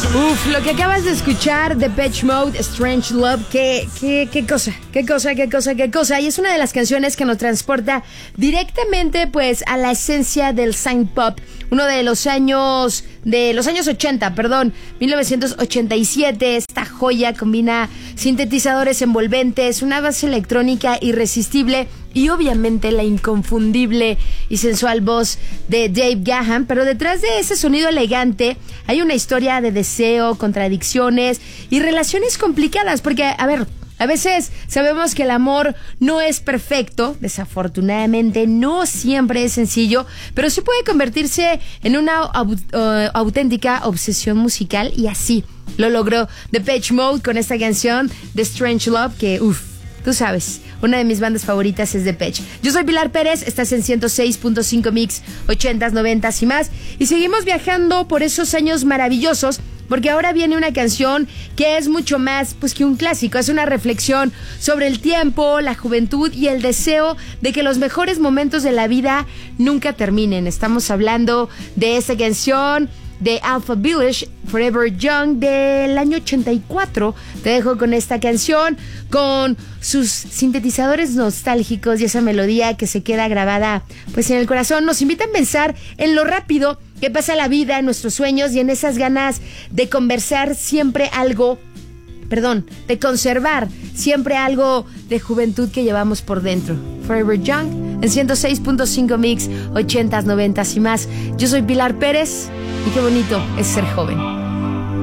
Uf, lo que acabas de escuchar, Depeche Mode, Strange Love, qué cosa. Y es una de las canciones que nos transporta directamente, pues, a la esencia del synth pop. Uno de los años 80, 1987. Esta joya combina sintetizadores envolventes, una base electrónica irresistible y obviamente la inconfundible y sensual voz de Dave Gahan. Pero detrás de ese sonido elegante hay una historia de deseo, contradicciones y relaciones complicadas, porque, a veces sabemos que el amor no es perfecto, desafortunadamente no siempre es sencillo, pero sí puede convertirse en una auténtica obsesión musical, y así lo logró Depeche Mode con esta canción de Strange Love, que tú sabes, una de mis bandas favoritas es Depeche. Yo soy Pilar Pérez, estás en 106.5 Mix, 80s, 90s y más, y seguimos viajando por esos años maravillosos, porque ahora viene una canción que es mucho más, pues, que un clásico. Es una reflexión sobre el tiempo, la juventud y el deseo de que los mejores momentos de la vida nunca terminen. Estamos hablando de esta canción de Alpha Village, Forever Young, del año 84. Te dejo con esta canción, con sus sintetizadores nostálgicos y esa melodía que se queda grabada, pues, en el corazón. Nos invitan a pensar en lo rápido que pasa la vida, en nuestros sueños y en esas ganas de conservar siempre algo de juventud que llevamos por dentro. Forever Young en 106.5 Mix, 80s, 90s y más. Yo soy Pilar Pérez y qué bonito es ser joven.